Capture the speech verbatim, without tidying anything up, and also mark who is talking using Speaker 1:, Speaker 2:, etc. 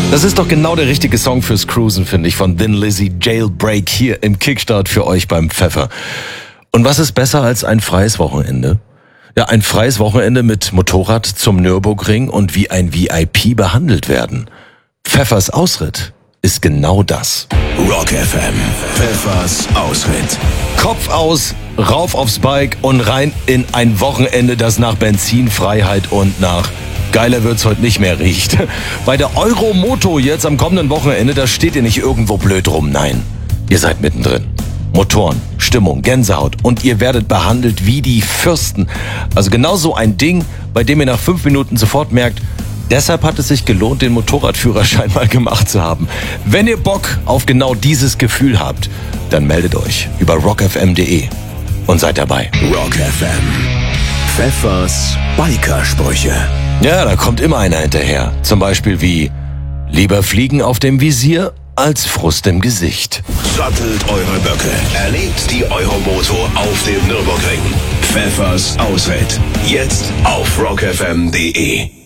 Speaker 1: Das ist doch genau der richtige Song fürs Cruisen, finde ich, von Thin Lizzy, Jailbreak, hier im Kickstart für euch beim Pfeffer. Und was ist besser als ein freies Wochenende? Ja, ein freies Wochenende mit Motorrad zum Nürburgring und wie ein V I P behandelt werden. Pfeffers Ausritt ist genau das.
Speaker 2: Rock F M, Pfeffers Ausritt.
Speaker 1: Kopf aus, rauf aufs Bike und rein in ein Wochenende, das nach Benzinfreiheit und nach geiler wird's heute nicht mehr riecht. Bei der Euromoto jetzt am kommenden Wochenende, da steht ihr nicht irgendwo blöd rum, nein. Ihr seid mittendrin. Motoren, Stimmung, Gänsehaut und ihr werdet behandelt wie die Fürsten. Also genau so ein Ding, bei dem ihr nach fünf Minuten sofort merkt, deshalb hat es sich gelohnt, den Motorradführerschein mal gemacht zu haben. Wenn ihr Bock auf genau dieses Gefühl habt, dann meldet euch über rock f m punkt d e und seid dabei.
Speaker 2: Rock F M, Pfeffers Bikersprüche.
Speaker 1: Ja, da kommt immer einer hinterher. Zum Beispiel wie, lieber Fliegen auf dem Visier als Frust im Gesicht.
Speaker 2: Sattelt eure Böcke, erlebt die Euromoto auf dem Nürburgring. Pfeffers Ausritt, jetzt auf rock f m punkt d e.